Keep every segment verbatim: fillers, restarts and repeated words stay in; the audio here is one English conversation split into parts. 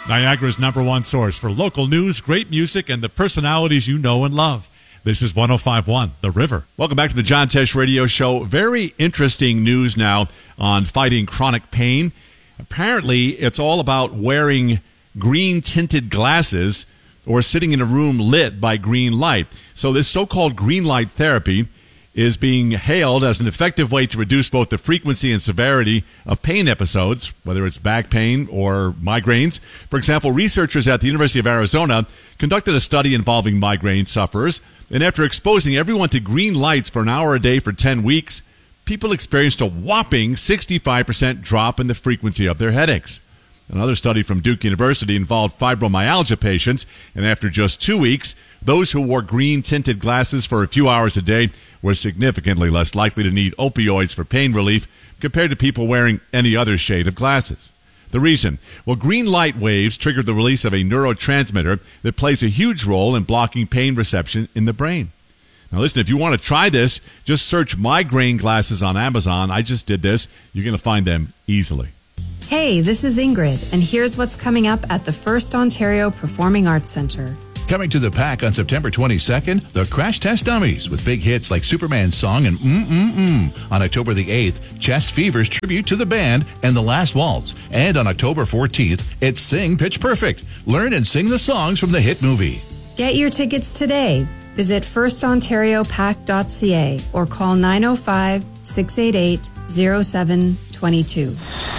Niagara's number one source for local news, great music, and the personalities you know and love. This is one oh five point one, The River. Welcome back to the John Tesh Radio Show. Very interesting news now on fighting chronic pain. Apparently, it's all about wearing green-tinted glasses or sitting in a room lit by green light. So this so-called green light therapy is being hailed as an effective way to reduce both the frequency and severity of pain episodes, whether it's back pain or migraines. For example, researchers at the University of Arizona conducted a study involving migraine sufferers, and after exposing everyone to green lights for an hour a day for ten weeks, people experienced a whopping sixty-five percent drop in the frequency of their headaches. Another study from Duke University involved fibromyalgia patients, and after just two weeks, those who wore green-tinted glasses for a few hours a day were significantly less likely to need opioids for pain relief compared to people wearing any other shade of glasses. The reason? Well, green light waves trigger the release of a neurotransmitter that plays a huge role in blocking pain reception in the brain. Now listen, if you want to try this, just search migraine glasses on Amazon. I just did this. You're going to find them easily. Hey, this is Ingrid, and here's what's coming up at the First Ontario Performing Arts Centre. Coming to the Pack on September twenty-second, the Crash Test Dummies with big hits like Superman's Song and Mm-Mm-Mm. On October the eighth, Chest Fever's tribute to the band and The Last Waltz. And on October fourteenth, it's Sing Pitch Perfect. Learn and sing the songs from the hit movie. Get your tickets today. Visit first ontario pack dot c a or call nine oh five, six eight eight, oh seven two two.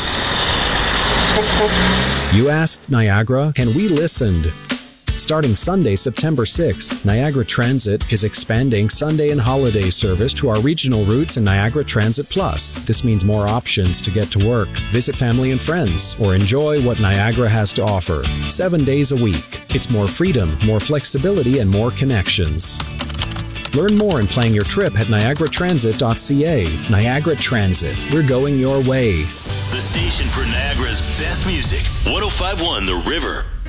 You asked Niagara, and we listened. Starting Sunday, September sixth, Niagara Transit is expanding Sunday and holiday service to our regional routes in Niagara Transit Plus. This means more options to get to work, visit family and friends, or enjoy what Niagara has to offer. Seven days a week. It's more freedom, more flexibility, and more connections. Learn more and plan your trip at niagara transit dot c a. Niagara Transit. We're going your way. The station for Niagara's best music. one oh five point one The River.